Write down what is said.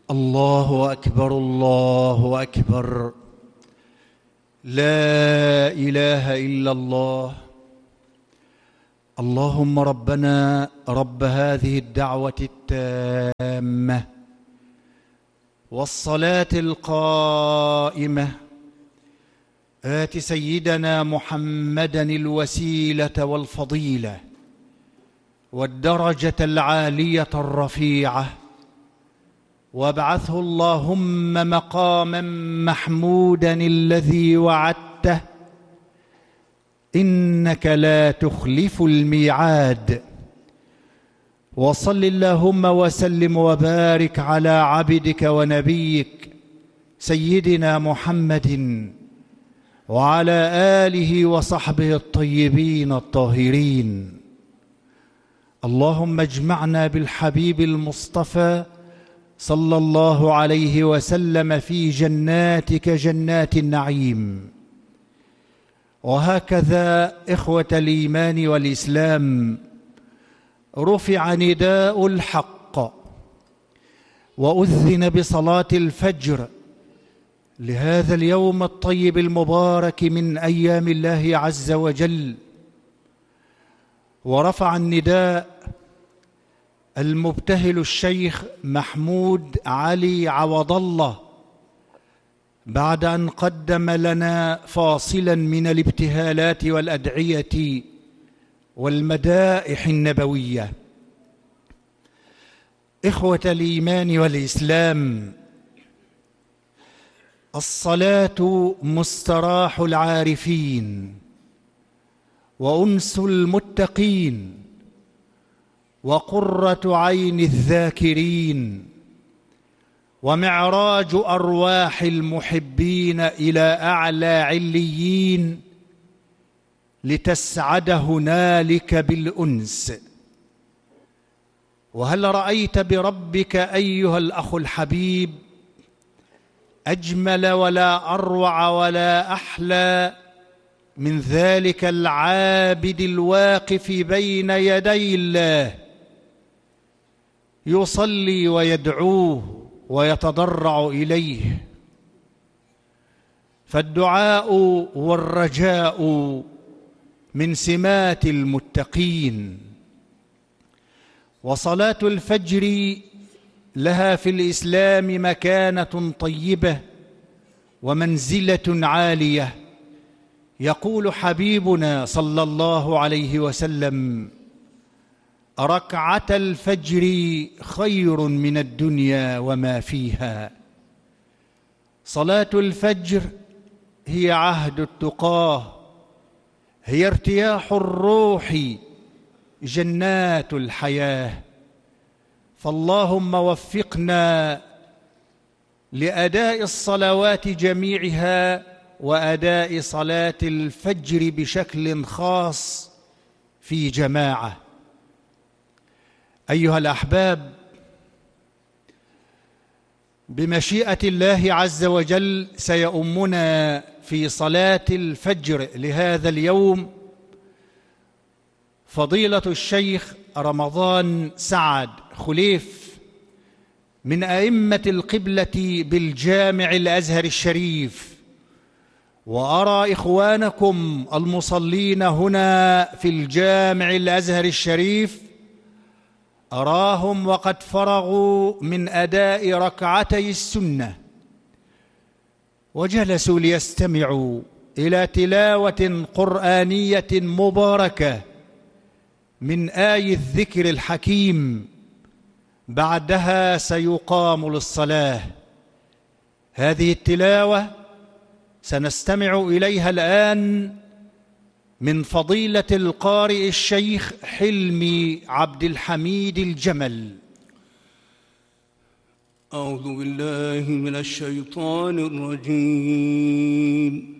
الله أكبر الله أكبر. لا إله إلا الله. اللهم ربنا رب هذه الدعوة التامة والصلاة القائمة آت سيدنا محمدا الوسيلة والفضيلة والدرجة العالية الرفيعة، وابعثه اللهم مقاما محمودا الذي وعدته، إنك لا تخلف الميعاد. وصل اللهم وسلم وبارك على عبدك ونبيك سيدنا محمد وعلى آله وصحبه الطيبين الطاهرين. اللهم اجمعنا بالحبيب المصطفى صلى الله عليه وسلم في جناتك جنات النعيم. وهكذا إخوة الإيمان والإسلام، رفع نداء الحق وأذن بصلاة الفجر لهذا اليوم الطيب المبارك من أيام الله عز وجل. ورفع النداء المبتهل الشيخ محمود علي عوض الله بعد أن قدم لنا فاصلا من الابتهالات والأدعية والمدائح النبوية. إخوة الإيمان والإسلام، الصلاة مستراح العارفين وأنس المتقين وقرة عين الذاكرين ومعراج أرواح المحبين إلى أعلى عليين لتسعد هنالك بالأنس. وهل رأيت بربك أيها الأخ الحبيب أجمل ولا أروع ولا أحلى من ذلك العابد الواقف بين يدي الله يصلي ويدعوه ويتضرع إليه؟ فالدعاء والرجاء من سمات المتقين. وصلاة الفجر لها في الإسلام مكانة طيبة ومنزلة عالية. يقول حبيبنا صلى الله عليه وسلم: ركعة الفجر خير من الدنيا وما فيها. صلاة الفجر هي عهد التقاه، هي ارتياح الروح، جنات الحياة. فاللهم وفقنا لأداء الصلوات جميعها وأداء صلاة الفجر بشكل خاص في جماعة. أيها الأحباب، بمشيئة الله عز وجل سيؤمنا في صلاة الفجر لهذا اليوم فضيلة الشيخ رمضان سعد خليف من أئمة القبلة بالجامع الأزهر الشريف. وأرى إخوانكم المصلين هنا في الجامع الأزهر الشريف، أراهم وقد فرغوا من أداء ركعتي السنة وجلسوا ليستمعوا إلى تلاوة قرآنية مباركة من آي الذكر الحكيم. بعدها سيقام للصلاة. هذه التلاوة سنستمع إليها الآن من فضيلة القارئ الشيخ حلمي عبد الحميد الجمل. أعوذ بالله من الشيطان الرجيم.